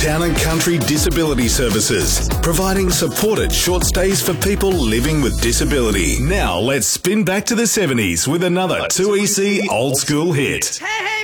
Town and Country Disability Services, providing supported short stays for people living with disability. Now let's spin back to the 70s with another 2EC old school hit. Hey, hey,